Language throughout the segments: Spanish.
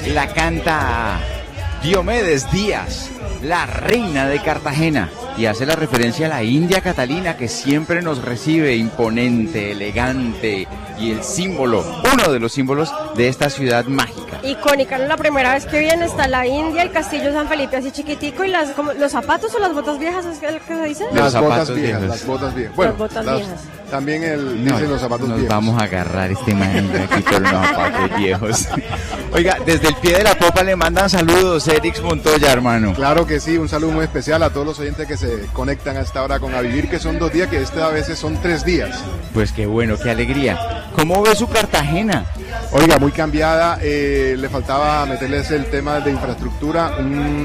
la canta Diomedes Díaz, la reina de Cartagena, y hace la referencia a la India Catalina, que siempre nos recibe imponente, elegante, y el símbolo, uno de los símbolos de esta ciudad mágica. Icónica, ¿no? La primera vez que viene está la India, el castillo de San Felipe así chiquitico, y los zapatos o las botas viejas, ¿es que se dice? Las botas viejas, las botas viejas. Bueno, las botas viejas. También dicen los zapatos nos viejos. Vamos a agarrar este man aquí por unos zapatos viejos. Oiga, desde el pie de la popa le mandan saludos, Erix Montoya, hermano. Claro que sí, un saludo muy especial a todos los oyentes que se conectan a esta hora con A Vivir, que son 2 días, que esta vez son 3 días. Pues qué bueno, qué alegría. ¿Cómo ve su Cartagena? Oiga, muy cambiada, le faltaba meterles el tema de infraestructura.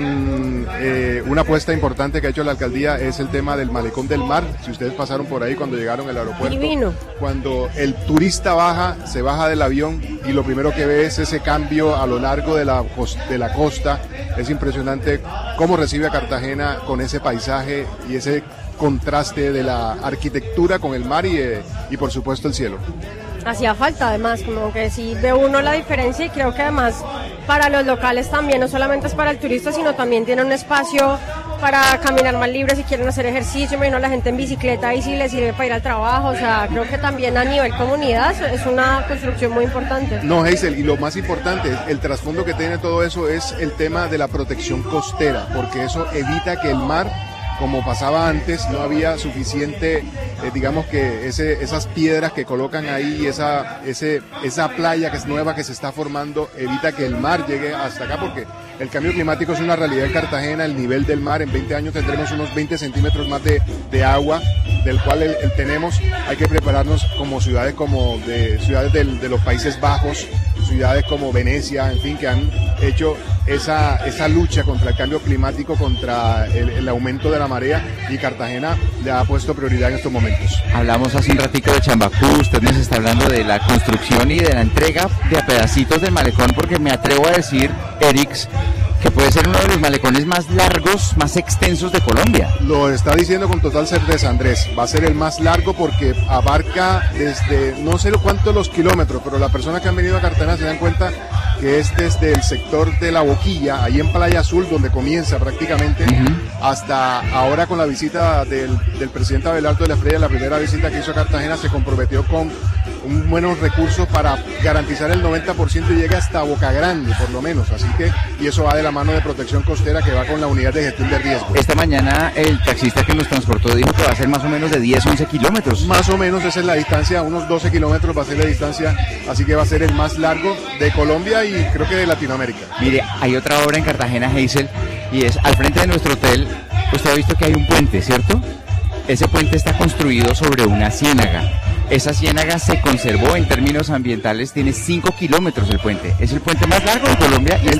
Una apuesta importante que ha hecho la alcaldía es el tema del Malecón del Mar. Si ustedes pasaron por ahí cuando llegaron al aeropuerto, divino. Cuando el turista se baja del avión y lo primero que ve es ese cambio a lo largo de la costa. Es impresionante cómo recibe a Cartagena con ese paisaje y ese contraste de la arquitectura con el mar y por supuesto el cielo. Hacía falta, además, como que sí ve uno la diferencia, y creo que además para los locales también, no solamente es para el turista, sino también tiene un espacio para caminar más libre si quieren hacer ejercicio. Me imagino la gente en bicicleta y si les sirve para ir al trabajo. O sea, creo que también a nivel comunidad es una construcción muy importante. No, Hazel, y lo más importante, el trasfondo que tiene todo eso es el tema de la protección costera, porque eso evita que el mar, como pasaba antes, no había suficiente, digamos que esas piedras que colocan ahí, esa playa que es nueva que se está formando, evita que el mar llegue hasta acá, porque el cambio climático es una realidad en Cartagena. El nivel del mar, en 20 años tendremos unos 20 centímetros más de agua, del cual tenemos. Hay que prepararnos como ciudades de los Países Bajos, ciudades como Venecia, en fin, que han hecho esa lucha contra el cambio climático, contra el aumento de la marea, y Cartagena le ha puesto prioridad en estos momentos. Hablamos hace un ratico de Chambacú, usted nos está hablando de la construcción y de la entrega de pedacitos del malecón, porque me atrevo a decir, Erix, que puede ser uno de los malecones más largos, más extensos de Colombia. Lo está diciendo con total certeza, Andrés. Va a ser el más largo porque abarca desde, no sé cuántos los kilómetros, pero las personas que han venido a Cartagena se dan cuenta que es desde el sector de La Boquilla, ahí en Playa Azul, donde comienza prácticamente, hasta ahora con la visita del presidente Abelardo de la Espriella, la primera visita que hizo a Cartagena, se comprometió con buenos recursos para garantizar el 90% y llega hasta Boca Grande, por lo menos. Así que, y eso va de la mano de protección costera, que va con la unidad de gestión de riesgo. Esta mañana el taxista que nos transportó dijo que va a ser más o menos de 10, 11 kilómetros. Más o menos esa es la distancia, unos 12 kilómetros va a ser la distancia, así que va a ser el más largo de Colombia y creo que de Latinoamérica. Mire, hay otra obra en Cartagena, Hazel, y es al frente de nuestro hotel. Usted ha visto que hay un puente, ¿cierto? Ese puente está construido sobre una ciénaga. Esa ciénaga se conservó en términos ambientales, tiene 5 kilómetros el puente. Es el puente más largo de Colombia y el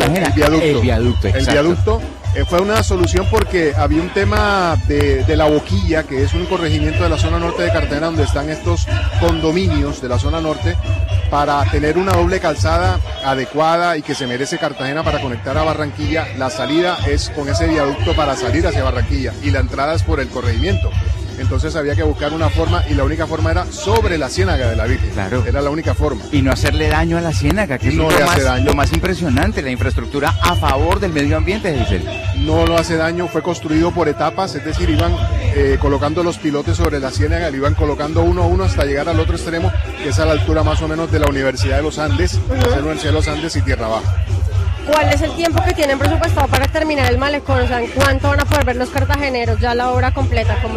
viaducto. El viaducto fue una solución porque había un tema de La Boquilla, que es un corregimiento de la zona norte de Cartagena, donde están estos condominios de la zona norte, para tener una doble calzada adecuada y que se merece Cartagena para conectar a Barranquilla. La salida es con ese viaducto para salir hacia Barranquilla y la entrada es por el corregimiento. Entonces había que buscar una forma, y la única forma era sobre la ciénaga de la Virgen. Claro. Era la única forma. Y no hacerle daño a la ciénaga, que no es lo más impresionante, la infraestructura a favor del medio ambiente, Giselle. No hace daño, fue construido por etapas, es decir, iban colocando los pilotes sobre la ciénaga, le iban colocando uno a uno hasta llegar al otro extremo, que es a la altura más o menos de la Universidad de los Andes, la Universidad de los Andes y Tierra Baja. ¿Cuál es el tiempo que tienen presupuestado para terminar el malecón? O sea, ¿en cuánto van a poder ver los cartageneros ya la obra completa? ¿Cómo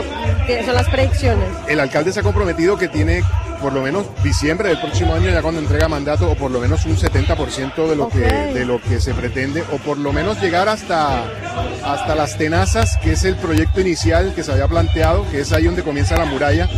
son las predicciones? El alcalde se ha comprometido que tiene por lo menos diciembre del próximo año, ya cuando entrega mandato, o por lo menos un 70% de lo que se pretende, o por lo menos llegar hasta las tenazas, que es el proyecto inicial que se había planteado, que es ahí donde comienza la muralla.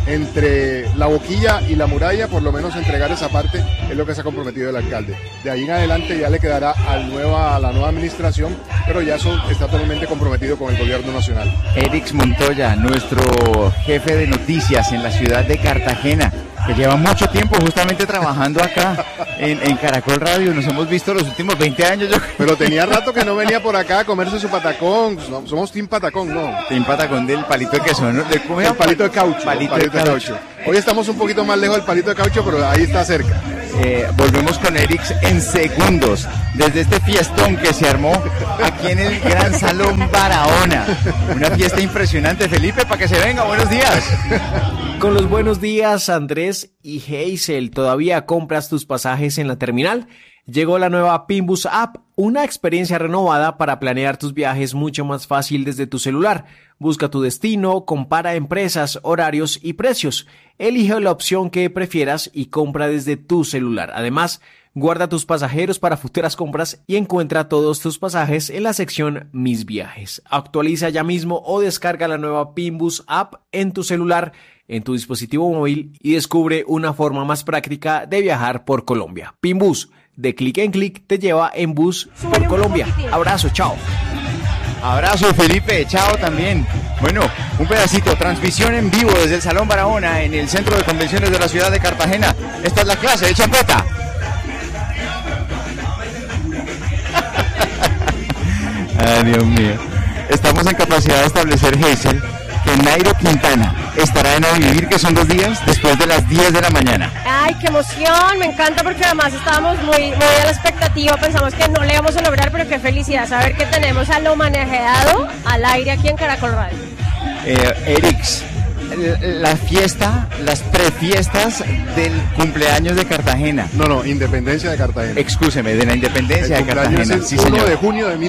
Entre La Boquilla y la muralla, por lo menos entregar esa parte es lo que se ha comprometido el alcalde. De ahí en adelante ya le quedará a la nueva administración, pero ya eso está totalmente comprometido con el gobierno nacional. Erix Montoya, nuestro jefe de noticias en la ciudad de Cartagena, que lleva mucho tiempo justamente trabajando acá en Caracol Radio. Nos hemos visto los últimos 20 años. Pero tenía rato que no venía por acá a comerse su patacón. No, somos Team Patacón, ¿no? Team Patacón del palito de queso, ¿no? El palito de caucho. Palito de caucho. Hoy estamos un poquito más lejos del palito de caucho, pero ahí está cerca. Volvemos con Erix en segundos, desde este fiestón que se armó aquí en el Gran Salón Barahona. Una fiesta impresionante, Felipe, para que se venga. Buenos días. Con los buenos días, Andrés y Hazel. ¿Todavía compras tus pasajes en la terminal? Llegó la nueva Pinbus App, una experiencia renovada para planear tus viajes mucho más fácil desde tu celular. Busca tu destino, compara empresas, horarios y precios. Elige la opción que prefieras y compra desde tu celular. Además, guarda tus pasajeros para futuras compras y encuentra todos tus pasajes en la sección Mis Viajes. Actualiza ya mismo o descarga la nueva Pinbus App en tu celular, en tu dispositivo móvil y descubre una forma más práctica de viajar por Colombia. Pinbus, de clic en clic, te lleva en bus por Colombia. Abrazo, chao. Abrazo, Felipe, chao también. Bueno, un pedacito, transmisión en vivo desde el Salón Barahona en el Centro de Convenciones de la ciudad de Cartagena. Esta es la clase de champeta. Ay, Dios mío. Estamos en capacidad de establecer, Hazel, que Nairo Quintana estará en A Vivir, que son 2 días, después de las 10 de la mañana. Ay, qué emoción, me encanta porque además estábamos muy a la expectativa, pensamos que no le íbamos a lograr, pero qué felicidad saber que tenemos a lo manejado al aire aquí en Caracol Radio. Erix, la fiesta, las prefiestas del cumpleaños de Cartagena. No, Independencia de Cartagena. Excúseme, de la Independencia de Cartagena. Es el sí, 1 señor. de junio de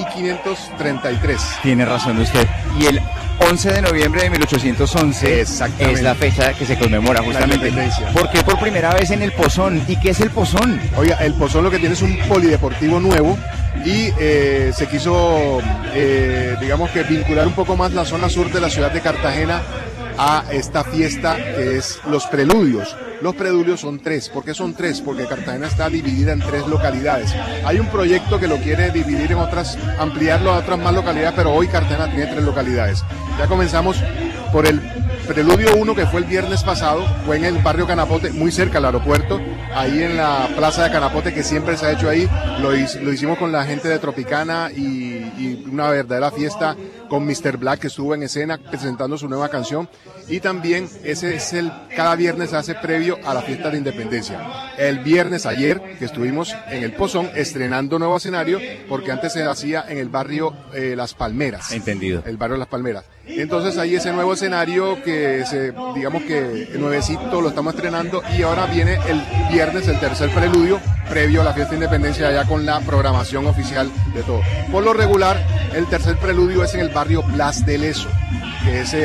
1533. Tiene razón usted. Y el 11 de noviembre de 1811 es la fecha que se conmemora justamente. ¿Por qué por primera vez en el Pozón? ¿Y qué es el Pozón? Oiga, el Pozón lo que tiene es un polideportivo nuevo y se quiso, digamos que vincular un poco más la zona sur de la ciudad de Cartagena a esta fiesta que es los preludios. Los preludios son 3. ¿Por qué son 3? Porque Cartagena está dividida en 3 localidades. Hay un proyecto que lo quiere dividir en otras, ampliarlo a otras más localidades, pero hoy Cartagena tiene 3 localidades. Ya comenzamos por el preludio 1, que fue el viernes pasado, fue en el barrio Canapote, muy cerca al aeropuerto, ahí en la plaza de Canapote, que siempre se ha hecho ahí. Lo hicimos con la gente de Tropicana y una verdadera fiesta con Mr. Black, que estuvo en escena presentando su nueva canción. Y también cada viernes se hace previo a la fiesta de Independencia. El viernes ayer, que estuvimos en el Pozón estrenando nuevo escenario, porque antes se hacía en el barrio Las Palmeras. Entendido. El barrio Las Palmeras. Entonces ahí ese nuevo escenario que digamos que nuevecito lo estamos estrenando, y ahora viene el viernes el tercer preludio previo a la fiesta de Independencia, allá con la programación oficial de todo. Por lo regular, el tercer preludio es en el barrio Blas de Lezo, que es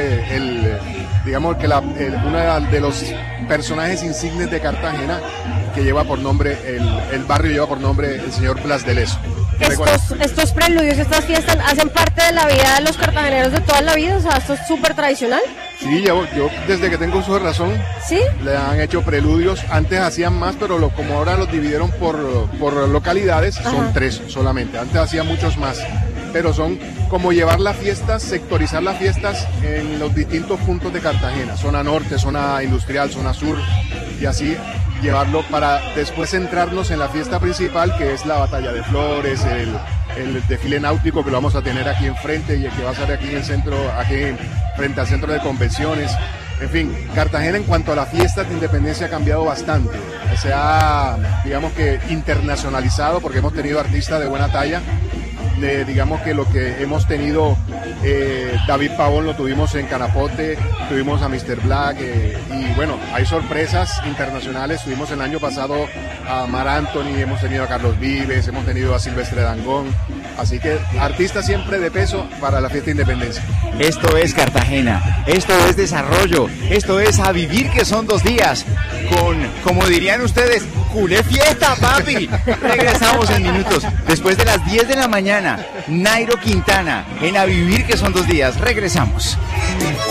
digamos que uno de los personajes insignes de Cartagena, que lleva por nombre, el barrio lleva por nombre el señor Blas de Lezo. Estos preludios, estas fiestas, ¿hacen parte de la vida de los cartageneros de toda la vida? O sea, ¿esto es súper tradicional? Sí, yo desde que tengo uso de razón, ¿sí? Le han hecho preludios. Antes hacían más, pero como ahora los dividieron por localidades, son 3 solamente. Antes hacían muchos más, pero son como llevar las fiestas, sectorizar las fiestas en los distintos puntos de Cartagena, zona norte, zona industrial, zona sur, y así llevarlo para después centrarnos en la fiesta principal, que es la Batalla de Flores, el desfile náutico, que lo vamos a tener aquí enfrente, y el que va a ser aquí en el centro, aquí frente al centro de convenciones. En fin, Cartagena en cuanto a la fiesta de Independencia ha cambiado bastante. Se ha, digamos que, internacionalizado, porque hemos tenido artistas de buena talla. Digamos que lo que hemos tenido, David Pavón lo tuvimos en Canapote, tuvimos a Mr. Black, y bueno, hay sorpresas internacionales. Tuvimos el año pasado a Mar Anthony, hemos tenido a Carlos Vives, hemos tenido a Silvestre Dangond, así que artistas siempre de peso para la fiesta de Independencia. Esto es Cartagena, esto es desarrollo, esto es A Vivir, que son 2 días, con, como dirían ustedes, culé fiesta, papi. Regresamos en minutos, después de las 10 de la mañana, Nairo Quintana, en A Vivir, que son 2 días. Regresamos.